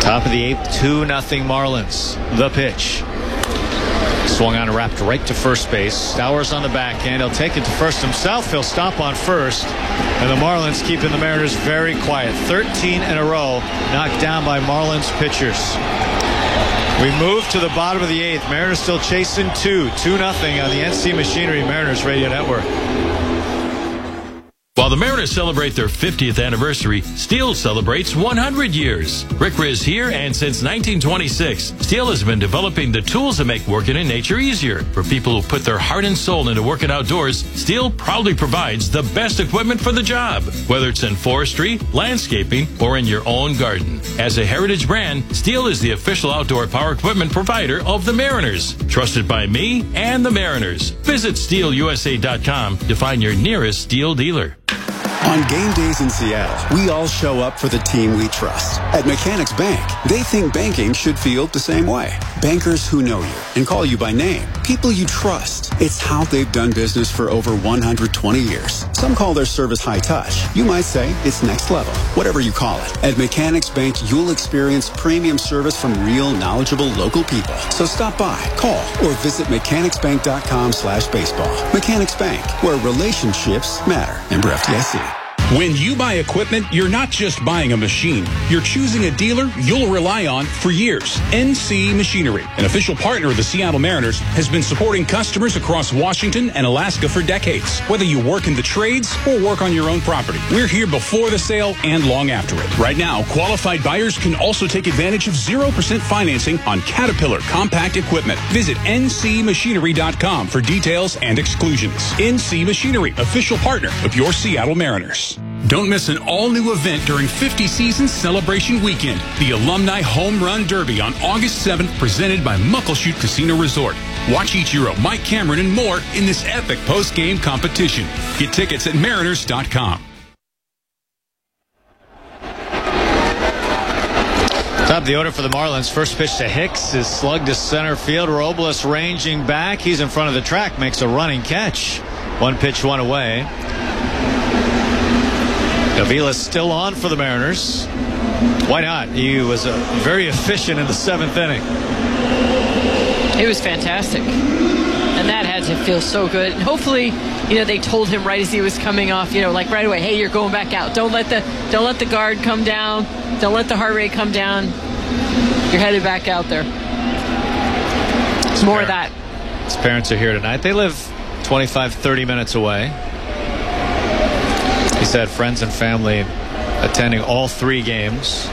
Top of the 8th, 2-0 Marlins. The pitch. Swung on and wrapped right to first base. Stowers on the backhand. He'll take it to first himself. He'll stop on first. And the Marlins keeping the Mariners very quiet. 13 in a row knocked down by Marlins pitchers. We move to the bottom of the 8th. Mariners still chasing 2-0 on the NC Machinery Mariners Radio Network. While the Mariners celebrate their 50th anniversary, Steel celebrates 100 years. Rick Riz here, and since 1926, Steel has been developing the tools that make working in nature easier. For people who put their heart and soul into working outdoors, Steel proudly provides the best equipment for the job, whether it's in forestry, landscaping, or in your own garden. As a heritage brand, Steel is the official outdoor power equipment provider of the Mariners. Trusted by me and the Mariners. Visit SteelUSA.com to find your nearest Steel dealer. On game days in Seattle, we all show up for the team we trust. At Mechanics Bank, they think banking should feel the same way. Bankers who know you and call you by name. People you trust. It's how they've done business for over 120 years. Some call their service high touch. You might say it's next level. Whatever you call it. At Mechanics Bank, you'll experience premium service from real, knowledgeable local people. So stop by, call, or visit mechanicsbank.com/baseball. Mechanics Bank, where relationships matter. Member FDIC. When you buy equipment, you're not just buying a machine. You're choosing a dealer you'll rely on for years. NC Machinery, an official partner of the Seattle Mariners, has been supporting customers across Washington and Alaska for decades. Whether you work in the trades or work on your own property, we're here before the sale and long after it. Right now, qualified buyers can also take advantage of 0% financing on Caterpillar compact equipment. Visit ncmachinery.com for details and exclusions. NC Machinery, official partner of your Seattle Mariners. Don't miss an all-new event during 50 Seasons Celebration Weekend, the Alumni Home Run Derby on August 7th, presented by Muckleshoot Casino Resort. Watch Ichiro, Mike Cameron, and more in this epic post-game competition. Get tickets at mariners.com. Top of the order for the Marlins. First pitch to Hicks is slugged to center field. Robles ranging back. He's in front of the track, makes a running catch. One pitch, one away. Avila's still on for the Mariners. Why not? He was very efficient in the 7th inning. It was fantastic. And that had to feel so good. And hopefully, they told him right as he was coming off, like right away, hey, you're going back out. Don't let the guard come down. Don't let the heart rate come down. You're headed back out there. More of that. His parents are here tonight. They live 25, 30 minutes away. He's had friends and family attending all 3 games.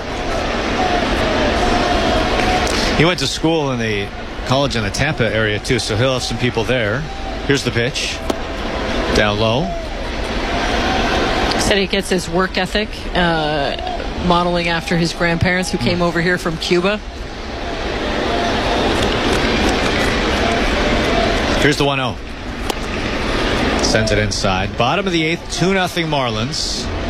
He went to school in the college in the Tampa area too, so he'll have some people there. Here's the pitch. Down low. Said he gets his work ethic modeling after his grandparents who came over here from Cuba. Here's the 1-0. Sends it inside. Bottom of the 8th, 2-0 Marlins.